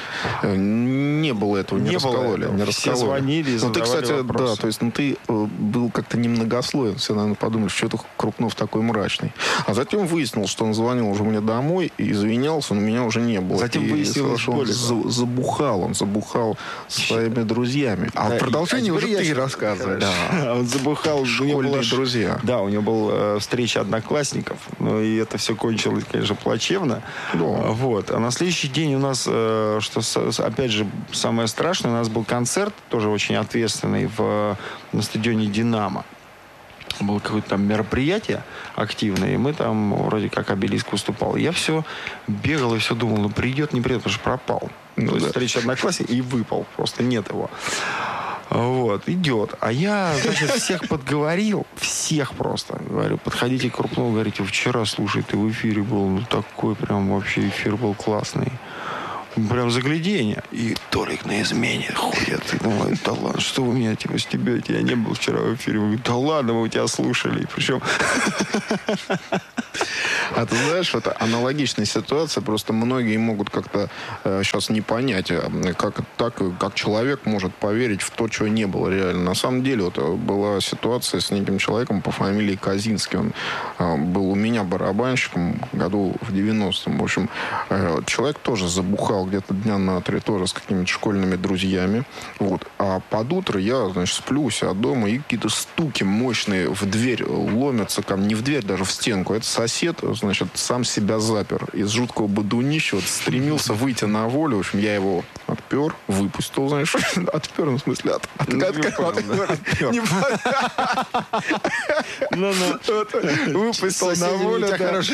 Не было этого, не раскололи. Все звонили, задавали ты, кстати, вопросы. Да, то есть, ты был как-то немногословен. Все, наверное, подумали, что это Крупнов такой мрачный. А затем выяснилось, что он звонил уже мне домой и извинялся, но меня уже не было. Затем выяснилось, что он забухал своими друзьями. А в продолжении уже ты рассказываешь. Да. Он забухал. Школьные друзья. Да, у него была встреча одноклассников, и это все кончилось, конечно, плачевно. Да. Вот. А на следующий день у нас, опять же, самое страшное, у нас был концерт, тоже очень ответственный, на стадионе «Динамо». было какое-то там мероприятие активное, и мы там вроде как Обелиск выступал. Я все бегал и все думал, ну придет, не придет, потому что пропал. То есть встреча одноклассника и выпал, просто нет его. Вот, идет. А я, значит, всех подговорил, всех просто. Говорю, подходите к Крупнову, говорите, вчера, слушай, ты в эфире был, ну такой прям вообще эфир был классный. Прям загляденье. И Толик на измене ходит. И думает, да ладно, что вы меня типа стебете? Я не был вчера в эфире. Он говорит, да ладно, мы у тебя слушали. Причем... А ты знаешь, это аналогичная ситуация. Просто многие могут как-то сейчас не понять, как человек может поверить в то, чего не было реально. На самом деле, вот была ситуация с неким человеком по фамилии Казинский. Он был у меня барабанщиком году в 90-м. В общем, человек тоже забухал где-то дня на 3 тоже с какими-то школьными друзьями. Вот. А под утро я, значит, сплю у себя дома, и какие-то стуки мощные в дверь ломятся ко мне. Не в дверь, даже в стенку. Это сосед, значит, сам себя запер. Из жуткого бодунища вот, стремился выйти на волю. В общем, я его отпер, выпустил, знаешь. Отпер, ну, в смысле, выпустил на волю.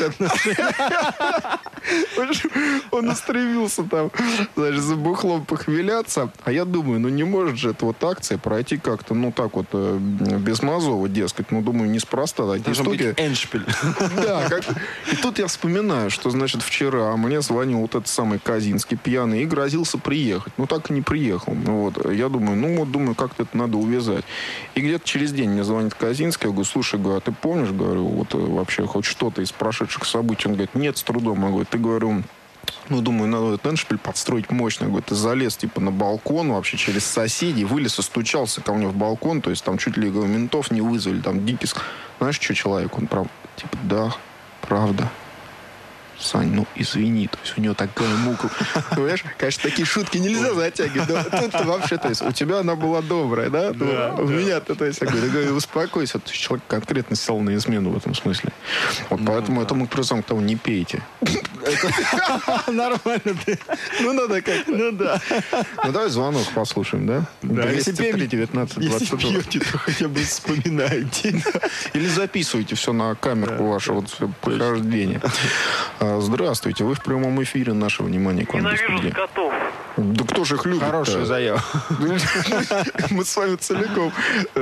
Он устремился там, значит, за бухлом похмеляться. А я думаю, ну не может же эта вот акция пройти как-то, ну так вот, без Мазова, дескать. Ну, думаю, неспроста такие штуки. Эндшпиль. Да, и тут я вспоминаю, что, значит, вчера мне звонил вот этот самый Казинский пьяный и грозился приехать. Ну, так и не приехал. Вот. Я думаю, как-то это надо увязать. И где-то через день мне звонит Казинский, я говорю, слушай, говорю, а ты помнишь, говорю, вот вообще хоть что-то из прошедших событий? Он говорит, нет, с трудом. Я говорю, ты, говорю, ну, думаю, надо этот эндшпиль подстроить мощно. Я говорю, ты залез, типа, на балкон вообще через соседей, вылез и стучался ко мне в балкон, то есть там чуть ли, говорю, ментов не вызвали, там дикий... Знаешь, что человек? Он прям, типа, да, правда. Сань, ну извини, то есть у него такая мука. Понимаешь, конечно, такие шутки нельзя затягивать. Тут вообще, то есть у тебя она была добрая, да? У меня-то, то есть, я говорю, успокойся. То есть человек конкретно сел на измену в этом смысле. Вот поэтому это мы призываем к тому, не пейте. Нормально ты. Ну, надо как-то. Ну, да. Ну, давай звонок послушаем, да? 203 19 если пьете, то хотя бы вспоминайте. Или записывайте все на камеру вашего похождения. Здравствуйте, вы в прямом эфире. Наше внимание к вам. Ненавижу котов. Да кто же их любит? Хорошая заява. Мы с вами целиком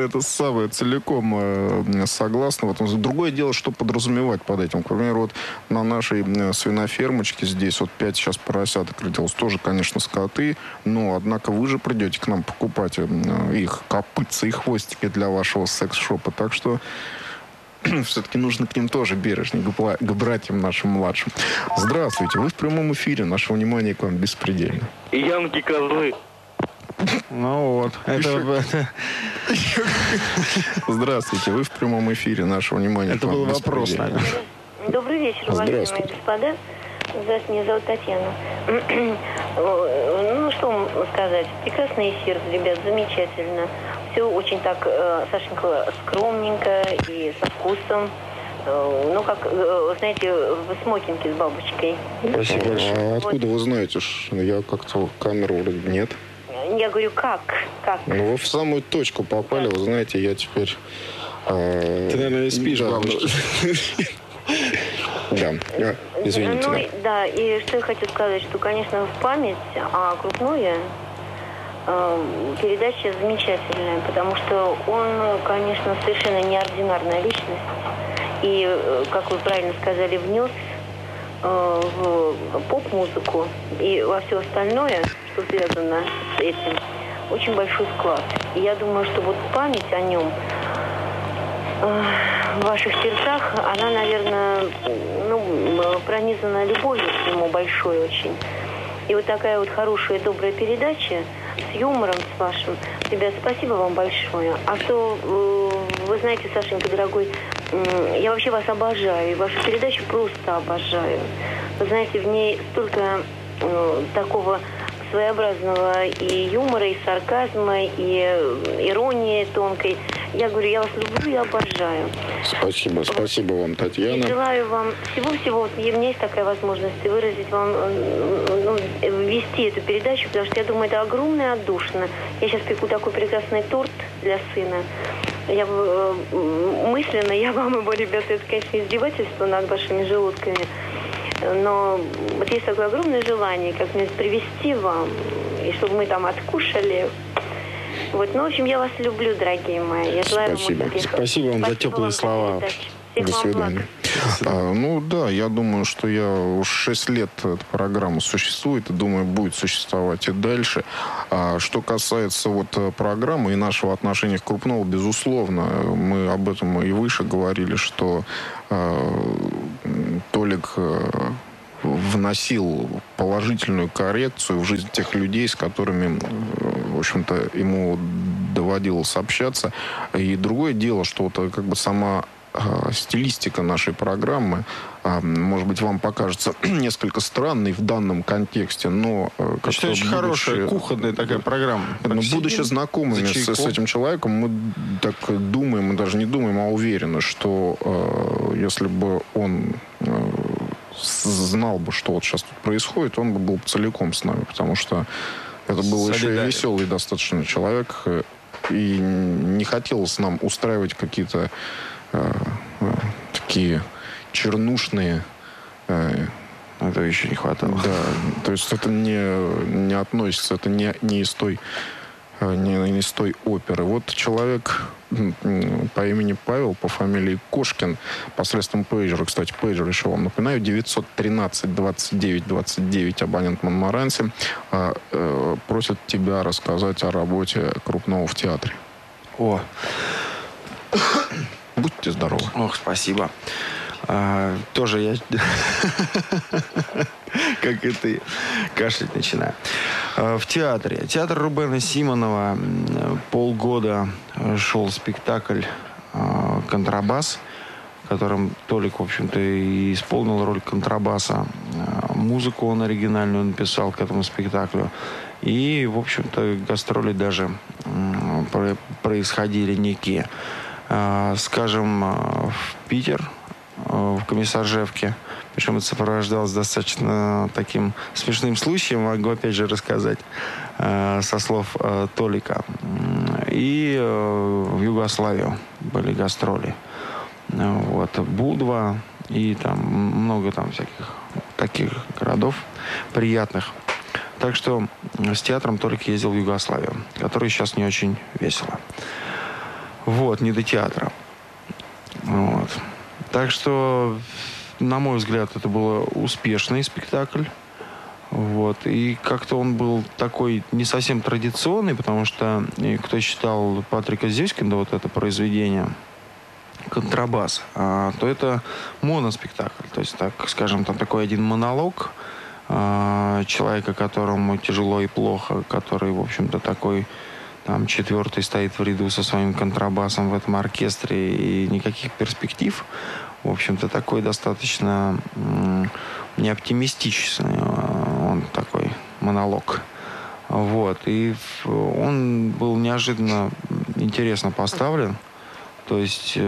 согласны. Другое дело, что подразумевать под этим. К примеру, вот на нашей свинофермочке здесь вот 5 сейчас поросяток родилось. Тоже, конечно, скоты. Но, однако, вы же придете к нам покупать их копытца и хвостики для вашего секс-шопа. Так что все-таки нужно к ним тоже бережнее, к братьям нашим младшим. Здравствуйте, вы в прямом эфире. Наше внимание к вам беспредельно. Янки козлы. Ну вот. Здравствуйте, вы в прямом эфире. Наше внимание это к вам был вопрос, наверное. Добрый вечер, уважаемые господа. Здравствуйте, меня зовут Татьяна. Ну, что вам сказать? Прекрасный эфир, ребят, замечательно. Все очень так, Сашенька, скромненько и со вкусом. Ну, как, знаете, в смокинге с бабочкой. Спасибо большое. А откуда вы знаете, что я как-то камеру вроде нет? Я говорю, как? Ну, вы в самую точку попали, вы знаете, я теперь... Ты, наверное, спишь, бабушка. Да, извините. Ну, да, и что я хочу сказать, что, конечно, в память о Крупнове передача замечательная, потому что он, конечно, совершенно неординарная личность. И, как вы правильно сказали, внес в поп-музыку и во все остальное, что связано с этим, очень большой вклад. И я думаю, что вот память о нем в ваших сердцах, она, наверное, пронизана любовью к нему большой очень. И вот такая вот хорошая, добрая передача с юмором, с вашим. Ребят, спасибо вам большое. А то, вы знаете, Сашенька, дорогой, я вообще вас обожаю. И вашу передачу просто обожаю. Вы знаете, в ней столько такого своеобразного и юмора, и сарказма, и иронии тонкой. Я говорю, я вас люблю и обожаю. Спасибо вам, Татьяна. И желаю вам всего-всего. Вот у меня есть такая возможность выразить вам, ввести эту передачу, потому что я думаю, это огромная отдушина. Я сейчас пеку такой прекрасный торт для сына. мысленно я вам и ребята, это, конечно, издевательство над вашими желудками. Но вот есть такое огромное желание, как мне привезти вам, и чтобы мы там откушали. Вот, ну, в общем, я вас люблю, дорогие мои. Я желаю вам успехов. Спасибо вам за теплые слова. До свидания. Ну да, я думаю, что уж 6 лет эта программа существует, и думаю, будет существовать и дальше. Что касается вот программы и нашего отношения к Крупнову, безусловно, мы об этом и выше говорили, что Толик вносил положительную коррекцию в жизнь тех людей, с которыми, в общем-то, ему доводилось общаться. И другое дело, что вот как бы сама стилистика нашей программы, может быть, вам покажется несколько странной в данном контексте, но... Это очень хорошая, кухонная такая программа. Но будучи знакомыми с этим человеком, мы так думаем, мы даже не думаем, а уверены, что если бы он знал бы, что вот сейчас тут происходит, он бы был целиком с нами, потому что это был еще и веселый достаточно человек, и не хотелось нам устраивать какие-то такие чернушные. Этого еще не хватало. Да, то есть это не относится, это не из той оперы. Вот человек по имени Павел, по фамилии Кошкин, посредством пейджера, кстати, пейджер еще вам напоминаю, 913-29-29, абонент Монмаранси, просят тебя рассказать о работе Крупнова в театре. Будьте здоровы. Спасибо. Тоже я как и ты кашлять начинаю. В театре. Театр Рубена Симонова полгода шел спектакль «Контрабас», в котором Толик, в общем-то, и исполнил роль контрабаса. Музыку он оригинальную написал к этому спектаклю. И, в общем-то, гастроли даже происходили некие. Скажем, в Питер, в Комиссаржевке. Причем это сопровождалось достаточно таким смешным случаем, могу опять же рассказать со слов Толика. И в Югославию были гастроли. Вот. Будва и там много там всяких таких городов приятных. Так что с театром Толик ездил в Югославию, который сейчас не очень весело. Вот, не до театра. Вот. Так что, на мой взгляд, это был успешный спектакль. Вот. И как-то он был такой не совсем традиционный, потому что кто читал Патрика Зюскинда, вот это произведение «Контрабас», то это моноспектакль. То есть, так скажем, там такой один монолог человека, которому тяжело и плохо, который, в общем-то, такой... Там 4-й стоит в ряду со своим контрабасом в этом оркестре, и никаких перспектив. В общем-то, такой достаточно неоптимистичный он такой монолог. Вот. И он был неожиданно интересно поставлен. То есть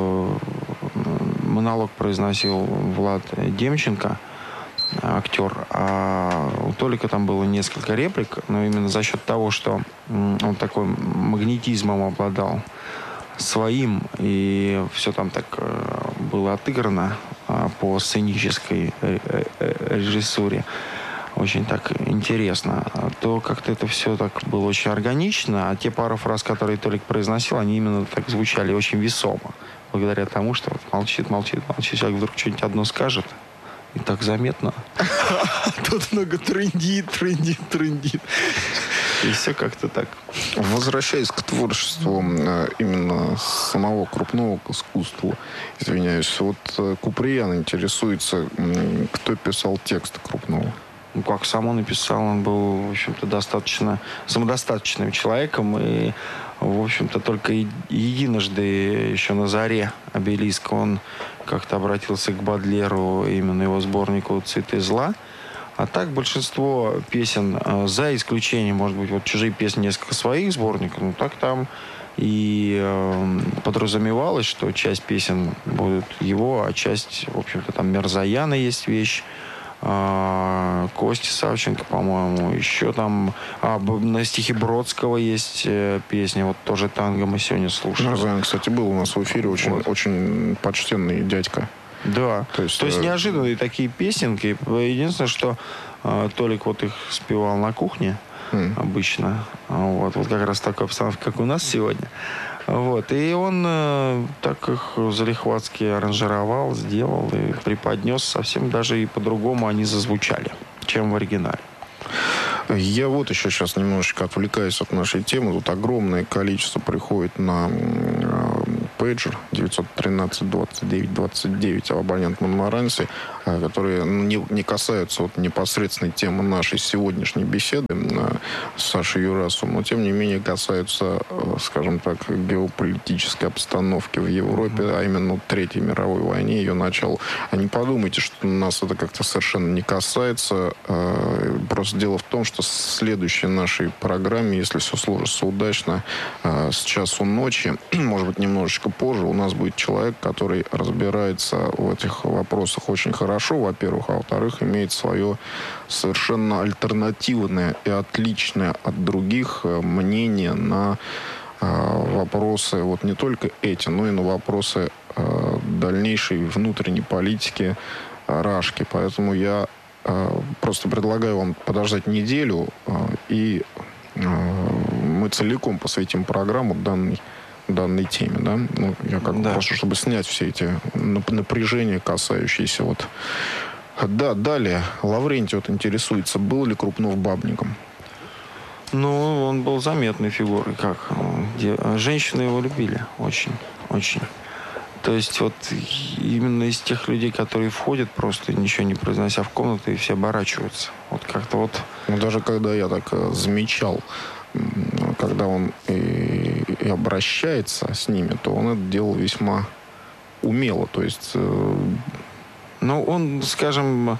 монолог произносил Влад Демченко, актер, а у Толика там было несколько реплик, но именно за счет того, что он такой магнетизмом обладал своим, и все там так было отыграно по сценической режиссуре, очень так интересно, то как-то это все так было очень органично, а те пару фраз, которые Толик произносил, они именно так звучали очень весомо, благодаря тому, что вот молчит, человек вдруг что-нибудь одно скажет, и так заметно. Тут много трындит. И все как-то так. Возвращаясь к творчеству именно самого Крупнова, к искусству, извиняюсь, вот Куприян интересуется, кто писал текст Крупнова. Ну, как сам он написал, он был, в общем-то, достаточно самодостаточным человеком. И, в общем-то, только единожды еще на заре обелиска он как-то обратился к Бодлеру, именно его сборнику «Цветы зла». А так большинство песен, за исключением, может быть, вот «Чужие песни», несколько своих сборников, ну так там и подразумевалось, что часть песен будет его, а часть, в общем-то, там Мирзаяна есть вещь, Кости Савченко, по-моему, еще там на стихи Бродского есть песня, вот тоже танго мы сегодня слушали. Нарзан, кстати, был у нас в эфире, очень почтенный дядька. Да, то есть неожиданные такие песенки. Единственное, что Толик вот их спевал на кухне обычно, вот как раз такая обстановка, как у нас сегодня. Вот. И он так их залихватски аранжировал, сделал и преподнес. Совсем даже и по-другому они зазвучали, чем в оригинале. Я вот еще сейчас немножечко отвлекаюсь от нашей темы. Тут огромное количество приходит на пейджер 913-29-29 абонент Монмаранси, которые не касаются вот непосредственной темы нашей сегодняшней беседы с Сашей Юрасовым, но тем не менее касаются, скажем так, геополитической обстановки в Европе, а именно Третьей мировой войне, ее начала. А не подумайте, что нас это как-то совершенно не касается. Просто дело в том, что в следующей нашей программе, если все сложится удачно, с часу ночи, может быть, немножечко позже, у нас будет человек, который разбирается в этих вопросах очень хорошо, во-первых, а во-вторых, имеет свое совершенно альтернативное и отличное от других мнение на вопросы, вот не только эти, но и на вопросы дальнейшей внутренней политики Рашки. Поэтому я просто предлагаю вам подождать неделю, и мы целиком посвятим программу данной теме, да? Ну, я просто, чтобы снять все эти напряжения, касающиеся вот... Да, далее. Лаврентий вот интересуется, был ли Крупнов бабником? Ну, он был заметной фигурой, как женщины его любили очень, очень. То есть вот именно из тех людей, которые входят, просто ничего не произнося в комнату, и все оборачиваются. Вот как-то вот... Ну, даже когда я так замечал, когда он и обращается с ними, то он это делал весьма умело. То есть... Ну, он, скажем,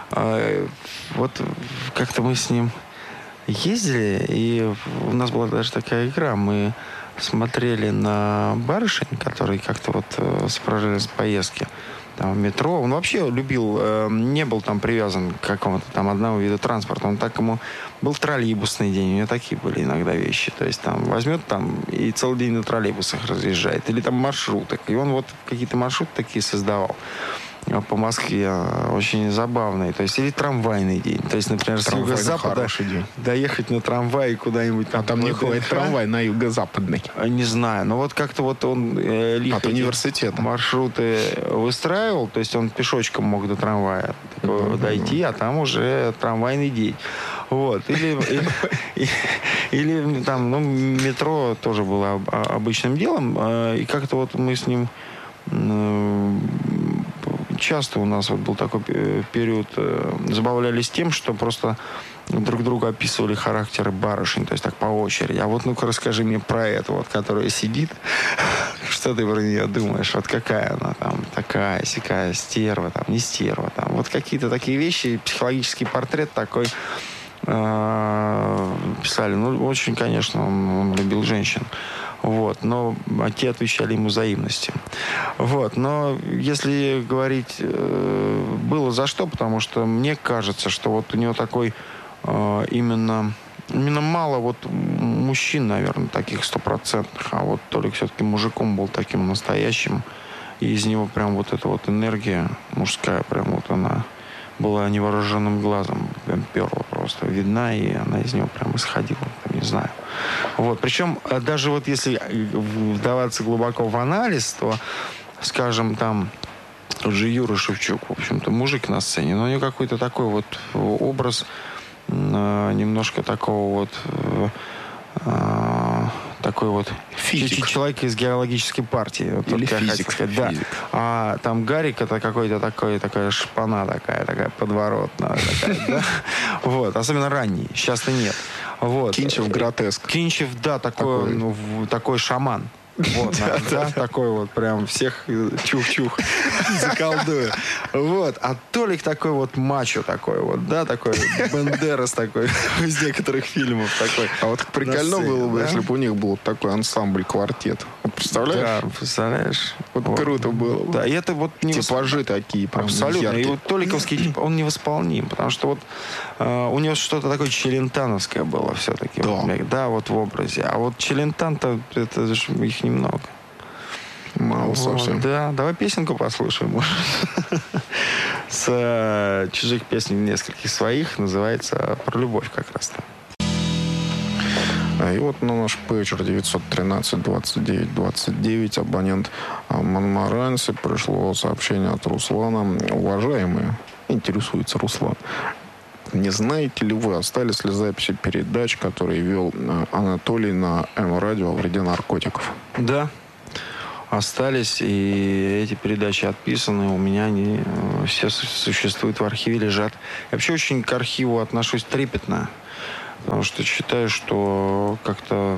вот как-то мы с ним ездили, и у нас была даже такая игра. Мы смотрели на барышень, которые как-то вот сопровождались в поездке там, в метро. Он вообще любил, не был там привязан к какому-то там одному виду транспорта. Он так ему... Был троллейбусный день, у него такие были иногда вещи. То есть там возьмет там и целый день на троллейбусах разъезжает. Или там маршруток. И он вот какие-то маршруты такие создавал по Москве, очень забавные. То есть, или трамвайный день. То есть, например, с юго-запада доехать на трамвае куда-нибудь. Там не ходит трамвай на юго-западный. Не знаю. Но вот как-то вот он от университета маршруты выстраивал. То есть, он пешочком мог до трамвая дойти, а там уже трамвайный день. Вот. Или там, ну, метро тоже было обычным делом. И как-то вот мы с ним... Часто у нас вот был такой период, забавлялись тем, что просто друг друга описывали характеры барышень, то есть так по очереди. А вот ну-ка расскажи мне про эту вот, которая сидит, что ты про нее думаешь, вот какая она там, такая, сякая, стерва, там, не стерва, там. Вот какие-то такие вещи, психологический портрет такой писали. Ну, очень, конечно, он любил женщин. Вот, но те отвечали ему взаимностью. Вот, но если говорить, было за что, потому что мне кажется, что вот у него такой именно мало вот мужчин, наверное, таких стопроцентных, а вот Толик все-таки мужиком был таким настоящим, и из него прям вот эта вот энергия мужская, прям вот она была невооруженным глазом, прям перла просто видна, и она из него прям исходила, там, не знаю. Вот. Причем даже вот если вдаваться глубоко в анализ, то, скажем, там уже Юра Шевчук, в общем-то, мужик на сцене, но у него какой-то такой вот образ немножко такого вот такой вот физик. Человек из геологической партии. Вот или физик. Сказать, да. А там Гарик это какой-то такая шпана такая подворотная. Вот. Особенно ранний. Сейчас-то нет. Вот. Кинчев гротеск. Кинчев, да, такой шаман. Вот, да, такой вот прям всех чух-чух заколдует. Вот. А Толик такой вот мачо такой вот, да, такой Бендерас такой из некоторых фильмов такой. А вот прикольно было бы, если бы у них был такой ансамбль-квартет. Вот представляешь? Да, представляешь? Вот круто было бы. Да, и это вот не Типажи такие прям абсолютно. яркие. И вот Толиковский тип, он невосполним, потому что вот у него что-то такое челентановское было все-таки. Да. Вот, да, вот в образе. А вот Челентан-то, это же их немного. Мало Вот, совсем. да, давай песенку послушаем, может. С чужих песней нескольких своих. Называется «Про любовь» как раз-то. И вот на наш пейджер 913-29-29 абонент Монмаранси пришло сообщение от Руслана. Уважаемые, интересуется Руслан. Не знаете ли вы, остались ли записи передач, которые вел Анатолий на М-радио о вреде наркотиков? Да, остались, и эти передачи отписаны. У меня они все существуют в архиве, лежат. Я вообще очень к архиву отношусь трепетно, потому что считаю, что как-то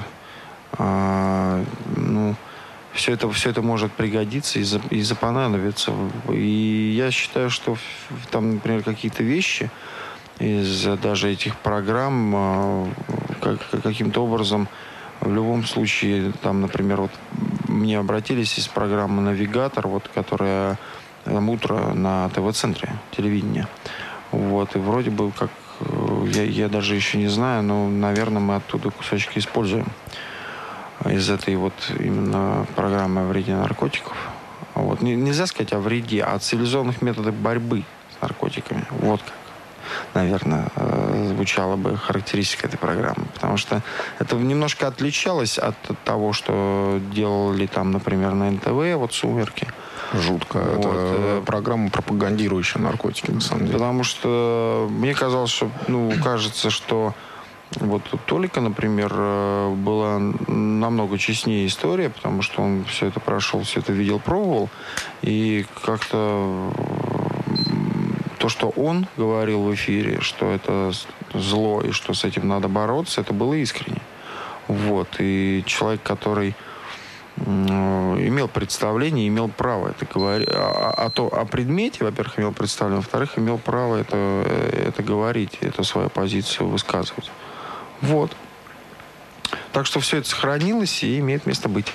все это может пригодиться и запонадобиться. И я считаю, что там, например, какие-то вещи из даже этих программ каким-то образом в любом случае, там, например, вот мне обратились из программы «Навигатор», вот, которая там утро на ТВ-центре телевидения. Вот, и вроде бы как, я даже еще не знаю, но, наверное, мы оттуда кусочки используем из этой вот именно программы о вреде наркотиков. Вот. Нельзя сказать о вреде, а о цивилизованных методах борьбы с наркотиками. Вот как, наверное, звучала бы характеристика этой программы. Потому что это немножко отличалось от того, что делали там, например, на НТВ, вот «Сумерки». Жутко. Вот. Это программа, пропагандирующая наркотики, на самом деле. Потому что мне казалось, что, кажется, что вот у Толика, например, была намного честнее история, потому что он все это прошел, все это видел, пробовал. И как-то то, что он говорил в эфире, что это зло и что с этим надо бороться, это было искренне. Вот. И человек, который имел представление, имел право это говорить. О предмете, во-первых, имел представление, во-вторых, имел право это говорить, эту свою позицию высказывать. Вот. Так что все это сохранилось и имеет место быть.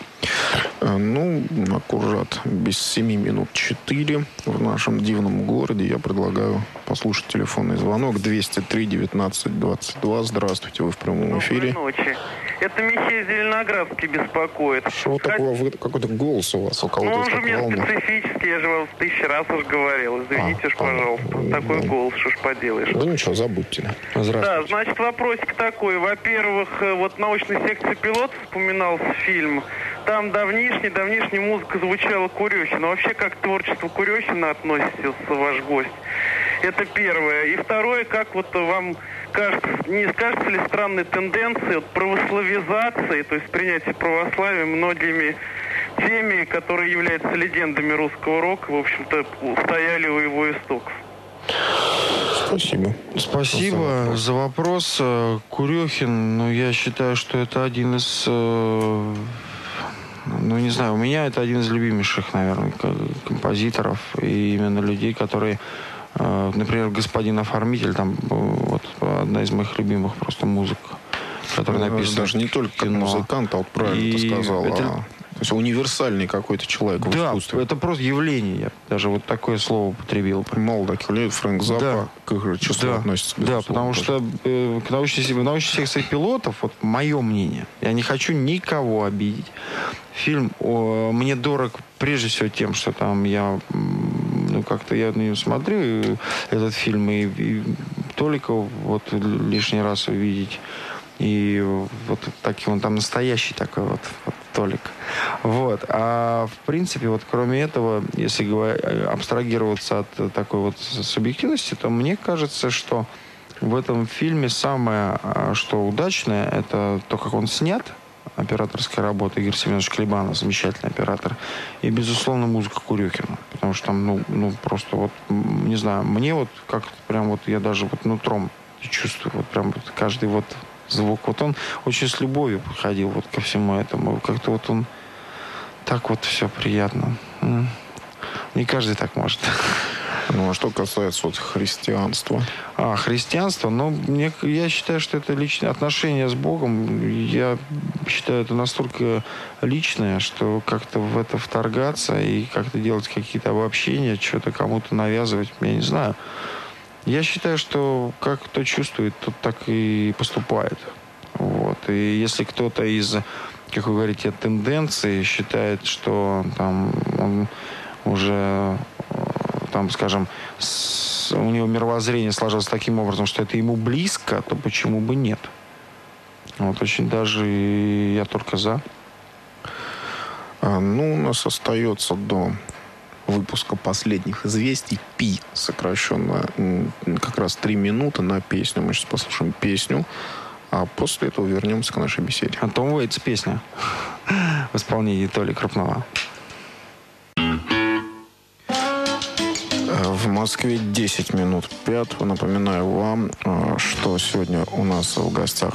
Аккурат без 7 минут 4 в нашем дивном городе. Я предлагаю послушать телефонный звонок 203-19-22. Здравствуйте, вы в прямом эфире. Доброй ночи. Это Михей Зеленоградский беспокоит. Что такое? Какой-то голос у вас? У кого-то Он же у меня специфический, я же вам 1000 раз уже говорил. Извините уж, пожалуйста. Такой голос, что ж поделаешь. Да ничего, забудьте. Да, значит, вопросик такой. Во-первых, вот в научной секции пилот вспоминался фильм. Там давнишняя музыка звучала Курехина. Вообще, как к творчеству Курехина относится ваш гость? Это первое. И второе, как вот вам кажется, не кажется ли странной тенденцией вот православизации, то есть принятие православия многими теми, которые являются легендами русского рока, в общем-то, стояли у его истоков? Спасибо за вопрос. Курехин, я считаю, что это один из... не знаю, у меня это один из любимейших, наверное, композиторов и именно людей, которые... Например, «Господин оформитель», там вот одна из моих любимых просто музык, которая написана. Даже не только как музыкант, а вот правильно ты сказал. То есть универсальный какой-то человек в искусстве. Да, это просто явление. Я даже вот такое слово употребил. Мало таких людей. Фрэнк Заппа к их числу относится. Да, потому что в научной секции пилотов, вот мое мнение, я не хочу никого обидеть. Фильм мне дорог прежде всего тем, что там я... как-то я на него смотрю, этот фильм, и Толика вот лишний раз увидеть. И вот такой он там настоящий такой вот Толик. Вот. А в принципе, вот кроме этого, если абстрагироваться от такой вот субъективности, то мне кажется, что в этом фильме самое, что удачное, это то, как он снят, операторская работа. Игорь Семенович Клебанов, замечательный оператор. И, безусловно, музыка Курехина. Потому что там, просто вот, не знаю, мне вот как-то прям вот, я даже вот нутром чувствую, вот прям вот каждый вот звук. Вот он очень с любовью подходил вот ко всему этому. Как-то вот он так вот все приятно. Не каждый так может. Ну, а что касается вот христианства? Христианство, я считаю, что это личное отношение с Богом. Я считаю, это настолько личное, что как-то в это вторгаться и как-то делать какие-то обобщения, что-то кому-то навязывать, я не знаю. Я считаю, что как кто чувствует, тот так и поступает. Вот. И если кто-то из, как вы говорите, тенденций считает, что там он уже, там, скажем, у него мировоззрение сложилось таким образом, что это ему близко, то почему бы нет? Вот очень даже я только за. У нас остается до выпуска последних известий ПИ, сокращенно, как раз 3 минуты на песню. Мы сейчас послушаем песню, а после этого вернемся к нашей беседе. Том Уэйтс песня в исполнении Толи Крупнова. В Москве 10 минут 5. Напоминаю вам, что сегодня у нас в гостях